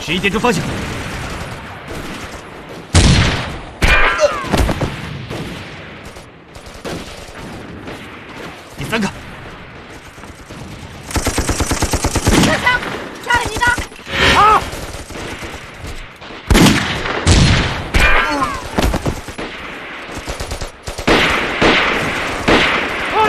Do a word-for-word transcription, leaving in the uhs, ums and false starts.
十一点钟方向。第三个。